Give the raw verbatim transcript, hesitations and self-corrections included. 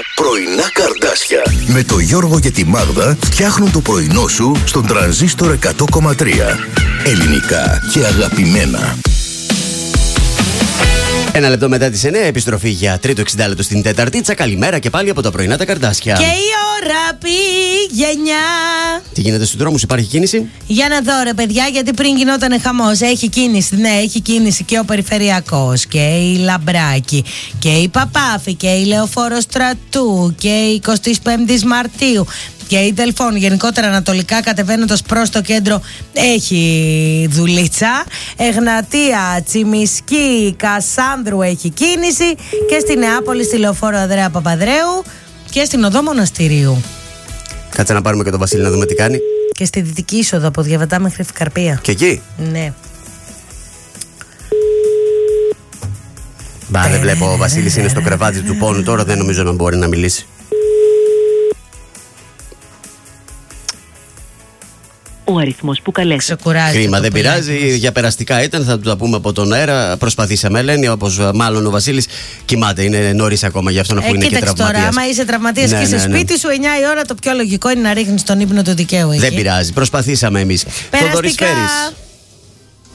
Πρωινά Καρδάσια με το Γιώργο και τη Μάγδα φτιάχνουν το πρωινό σου στον Τρανζίστορ εκατό κόμμα τρία. Ελληνικά και αγαπημένα. Ένα λεπτό μετά τις εννιά, επιστροφή για τρίτο εξήντα λεπτό στην Τεταρτίτσα. Καλημέρα και πάλι από τα πρωινά τα Καρδάσια. Και η ώρα πήγαινιά. Τι γίνεται στους δρόμους, υπάρχει κίνηση? Για να δω ρε παιδιά, γιατί πριν γινόταν χαμός. Έχει κίνηση, ναι, έχει κίνηση και ο Περιφερειακός και η Λαμπράκη και η Παπάφη και η Λεωφόρο Στρατού και η εικοστή πέμπτη Μαρτίου. Και η Δελφών, γενικότερα ανατολικά κατεβαίνοντας προς το κέντρο, έχει δουλίτσα. Εγνατία, Τσιμισκή, Κασάνδρου έχει κίνηση. Και στη Νεάπολη, στη Λεωφόρο Ανδρέα Παπαδρέου και στην Οδό Μοναστηρίου. Κάτσε να πάρουμε και τον Βασίλη να δούμε τι κάνει. Και στη δυτική είσοδο από Διαβατά μέχρι Ευκαρπία. Και εκεί. Ναι. Μπα, δεν βλέπω. Ο Βασίλης είναι στο κρεβάτι του πόνου τώρα, δεν νομίζω να μπορεί να μιλήσει. Ο αριθμός που καλέσατε. Ξεκουράζει. Κρίμα, δεν πειράζει. Για περαστικά ήταν, θα του τα πούμε από τον αέρα. Προσπαθήσαμε, Ελένη, όπως μάλλον ο Βασίλης κοιμάται. Είναι νωρίς ακόμα για αυτόν που ε, είναι και τραυματίας. Τώρα, άμα είσαι τραυματίας ναι, και είσαι ναι, ναι. σπίτι σου, εννιά η ώρα, το πιο λογικό είναι να ρίχνεις τον ύπνο του δικαίου. Δεν πειράζει. Προσπαθήσαμε εμείς. Περαστικά.